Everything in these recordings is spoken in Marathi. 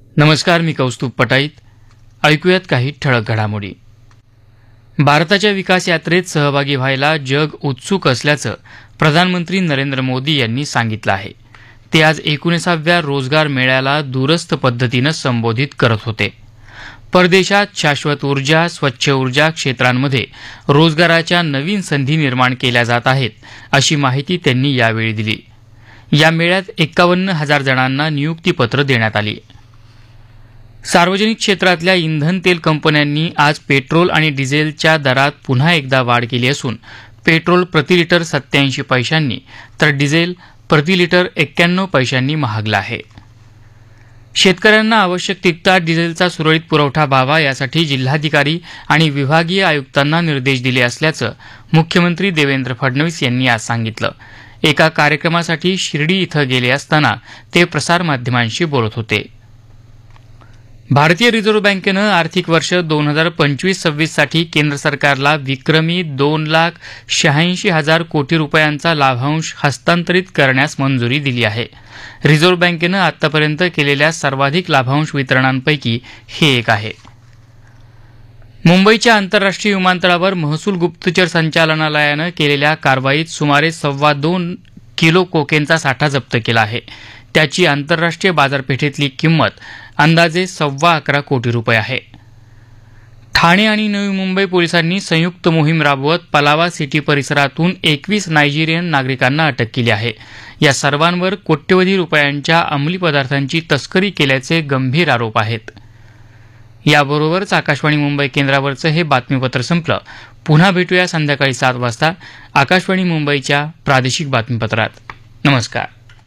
नमस्कार, मी कौस्तुभ पटाईत. ऐकूयात काही ठळक घडामोडी. भारताच्या विकास यात्रेत सहभागी व्हायला जग उत्सुक असल्याचं प्रधानमंत्री नरेंद्र मोदी यांनी सांगितलं आहे. ते आज 19व्या रोजगार मेळ्याला दूरस्थ पद्धतीनं संबोधित करत होते. परदेशात शाश्वत ऊर्जा, स्वच्छ ऊर्जा क्षेत्रांमध्ये रोजगाराच्या नवीन संधी निर्माण केल्या जात आहेत, अशी माहिती त्यांनी यावेळी दिली. या मेळ्यात 51,000 जणांना नियुक्तीपत्र देण्यात आली. सार्वजनिक क्षेत्रातल्या इंधन तेल कंपन्यांनी आज पेट्रोल आणि डिझेलच्या दरात पुन्हा एकदा वाढ केली असून पेट्रोल प्रति लिटर 87 पैशांनी तर डिझेल प्रति लिटर 91 पैशांनी महागलं आहे. शेतकऱ्यांना आवश्यक तितका डिझेलचा सुरळीत पुरवठा व्हावा यासाठी जिल्हाधिकारी आणि विभागीय आयुक्तांना निर्देश दिले असल्याचं मुख्यमंत्री देवेंद्र फडणवीस यांनी आज सांगितलं. एका कार्यक्रमासाठी शिर्डी इथं गेले असताना ते प्रसारमाध्यमांशी बोलत होते. भारतीय रिझर्व्ह बँकेनं आर्थिक वर्ष 2025-26 साठी केंद्र सरकारला विक्रमी 2,86,000 कोटी रुपयांचा लाभांश हस्तांतरित करण्यास मंजुरी दिली आहे. रिझर्व्ह बँकेनं आतापर्यंत केलेल्या सर्वाधिक लाभांश वितरणांपैकी हे एक आहे. मुंबईच्या आंतरराष्ट्रीय विमानतळावर महसूल गुप्तचर संचालनालयानं केलेल्या कारवाईत सुमारे 2.25 किलो कोकेनचा साठा जप्त केला आहे. त्याची आंतरराष्ट्रीय बाजारपेठेतली किंमत अंदाजे 11.25 कोटी रुपये आहे. ठाणे आणि नवी मुंबई पोलिसांनी संयुक्त मोहीम राबवत पलावा सिटी परिसरातून 21 नायजेरियन नागरिकांना अटक केली आहे. या सर्वांवर कोट्यवधी रुपयांच्या अंमली पदार्थांची तस्करी केल्याचे गंभीर आरोप आहेत. याबरोबरच आकाशवाणी मुंबई केंद्रावरचं हे बातमीपत्र संपलं. पुन्हा भेटूया संध्याकाळी 7 वाजता आकाशवाणी मुंबईच्या प्रादेशिक बातमीपत्रात. नमस्कार.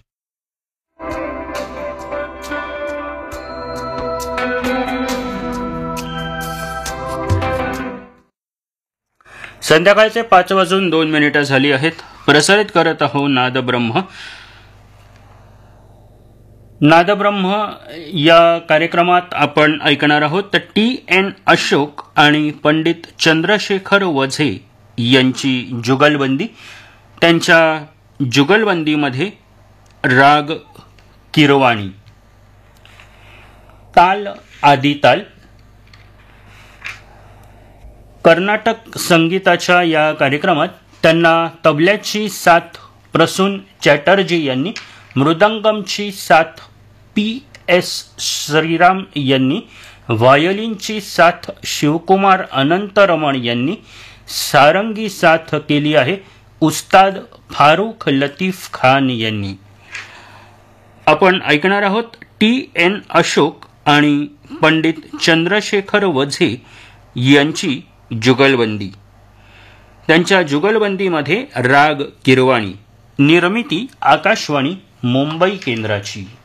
संध्याकाळचे 5:02 झाली आहेत. प्रसारित करत आहो नादब्रह्म. नादब्रह्म या कार्यक्रमात आपण ऐकणार आहोत तर TN अशोक आणि पंडित चंद्रशेखर वझे यांची जुगलबंदी. त्यांच्या जुगलबंदीमध्ये राग किरवाणी, ताल आदिताल. कर्नाटक संगीताच्या या कार्यक्रमात त्यांना तबल्याची साथ प्रसून चॅटर्जी यांनी, मृदंगमची साथ PS श्रीराम यांनी, व्हायोलिनची साथ शिवकुमार अनंतरमण यांनी, सारंगी साथ केली आहे उस्ताद फारुख लतीफ खान यांनी. आपण ऐकणार आहोत TN अशोक आणि पंडित चंद्रशेखर वझे यांची जुगलबंदी. त्यांच्या जुगलबंदीमध्ये राग किरवाणी. निर्मिती आकाशवाणी मुंबई केंद्राची.